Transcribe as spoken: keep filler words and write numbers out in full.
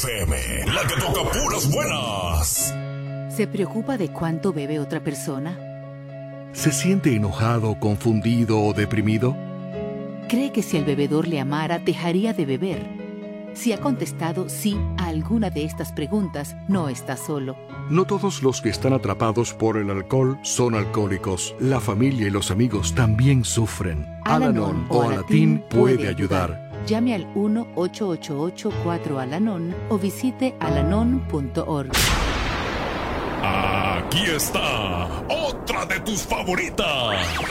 F M, la que toca puras buenas. ¿Se preocupa de cuánto bebe otra persona? ¿Se siente enojado, confundido o deprimido? ¿Cree que si el bebedor le amara, dejaría de beber? Si ha contestado sí a alguna de estas preguntas, no está solo. No todos los que están atrapados por el alcohol son alcohólicos. La familia y los amigos también sufren. Al-Anon o Alatín puede ayudar. Llame al uno ocho ocho ocho cuatro Al-Anon o visite alanon punto org. Aquí está, otra de tus favoritas.